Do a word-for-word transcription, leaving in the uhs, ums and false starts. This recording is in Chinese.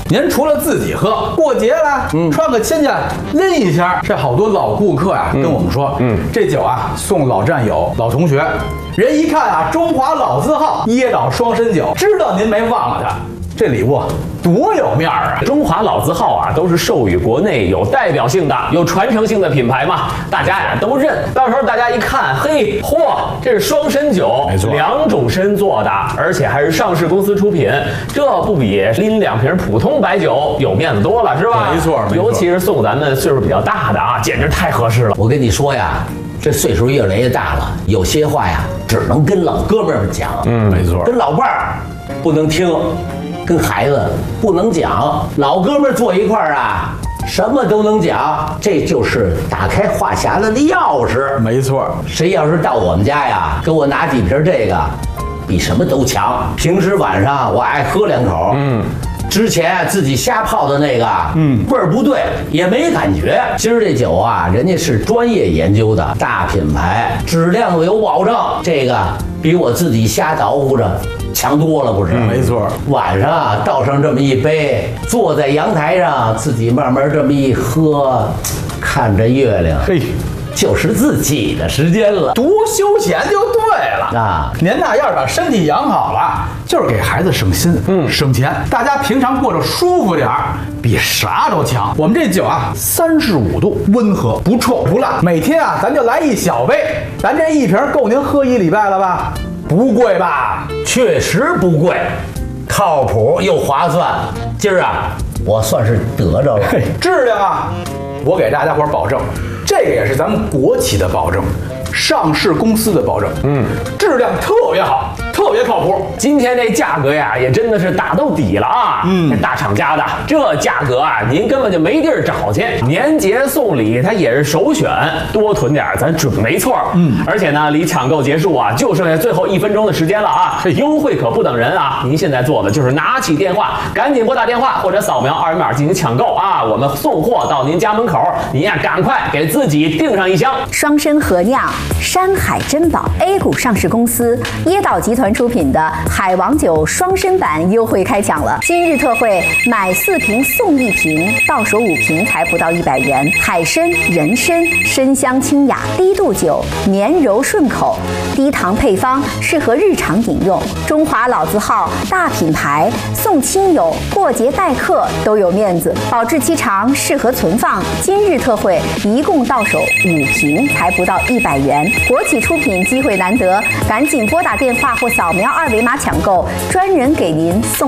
您除了自己喝，过节了，嗯，串个亲戚拎一箱。这好多老顾客呀、啊，跟我们说，嗯，这酒啊送老战友、老同学。人一看啊，中华老字号椰岛双参酒，知道您没忘了他。这礼物多有面儿啊！ 中华老字号啊，都是授予国内有代表性的、有传承性的品牌嘛，大家呀都认。到时候大家一看，嘿，嚯，这是双参酒， 没错， 两种参做的，而且还是上市公司出品，这不比拎两瓶普通白酒有面子多了，是吧？ 没错，没错。 尤其是送咱们岁数比较大的啊，简直太合适了。 我跟你说呀，这岁数越来越大了，有些话呀，只能跟老哥们儿讲。 嗯，没错。 跟老伴儿不能听。跟孩子不能讲，老哥们坐一块儿啊，什么都能讲，这就是打开话匣子的钥匙。 没错， 谁要是到我们家呀，给我拿几瓶这个，比什么都强。平时晚上我爱喝两口，嗯，之前自己瞎泡的那个，嗯，味儿不对，也没感觉。今儿这酒啊，人家是专业研究的，大品牌，质量有保证，这个比我自己瞎捣鼓着强多了，不是？ 嗯、没错。 晚上啊，倒上这么一杯，坐在阳台上，自己慢慢这么一喝，看着月亮， 嘿， 就是自己的时间了， 多休闲就对了啊！您呐，要是把身体养好了，就是给孩子省心，嗯，省钱，大家平常过着舒服点儿，比啥都强。我们这酒啊，三十五度，温和，不臭不辣，每天啊，咱就来一小杯，咱这一瓶够您喝一礼拜了吧？不贵吧？ 确实不贵，靠谱又划算。今儿啊，我算是得着了。 质量啊，我给大家伙保证，这个也是咱们国企的保证，上市公司的保证。嗯，质量特别好，特别靠谱。 今天这价格呀，也真的是打到底了啊！嗯，大厂家的这价格啊，您根本就没地儿找去。年节送礼它也是首选，多囤点咱准没错。嗯，而且呢，离抢购结束啊，就剩下最后一分钟的时间了啊！优惠可不等人啊！您现在做的就是拿起电话，赶紧拨打电话或者扫描二维码进行抢购啊！我们送货到您家门口，您呀赶快给自己订上一箱双参合酿山海珍宝 A 股上市公司椰岛集团出品的海王酒双参版优惠开抢了，今日特惠买四瓶送一瓶，到手五瓶才不到一百元。海参、人参，参香清雅，低度酒，绵柔顺口，低糖配方，适合日常饮用。中华老字号，大品牌，送亲友、过节待客都有面子，保质期长，适合存放。今日特惠，一共到手五瓶才不到一百元。国企出品，机会难得，赶紧拨打电话或扫描二维码抢购，专人给您送。